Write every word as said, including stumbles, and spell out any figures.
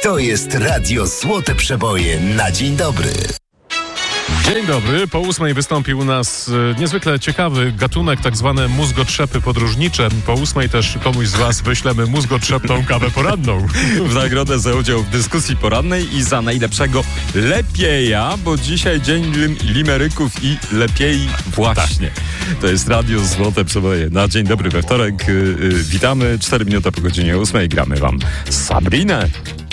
To jest Radio Złote Przeboje na dzień dobry. Dzień dobry. Po ósmej wystąpił u nas e, niezwykle ciekawy gatunek, tak zwane mózgotrzepy podróżnicze. Po ósmej też komuś z was wyślemy mózgotrzepną kawę poranną. W nagrodę za udział w dyskusji porannej i za najlepszego lepieja, bo dzisiaj dzień lim- limeryków i lepiej właśnie. To jest Radio Złote Przeboje. Na dzień dobry we wtorek. Yy, yy, witamy. Cztery minuty po godzinie ósmej gramy wam Sabrinę.